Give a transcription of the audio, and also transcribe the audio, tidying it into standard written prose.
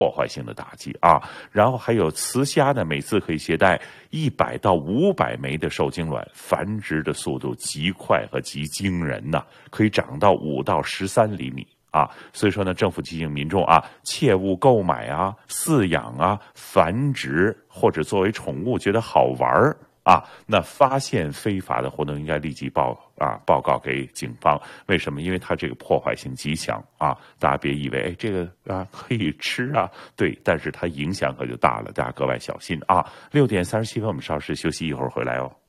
破坏性的打击啊。然后还有雌虾呢，每次可以携带100到500枚的受精卵，繁殖的速度极快和极惊人呐，可以长到5到13厘米。啊，所以说呢，政府提醒民众啊，切勿购买啊、饲养啊、繁殖或者作为宠物觉得好玩啊，那发现非法的活动应该立即报告给警方。为什么？因为它这个破坏性极强啊！大家别以为这个可以吃啊，对，但是它影响可就大了，大家格外小心啊。6点37分，我们稍事休息一会儿回来哦。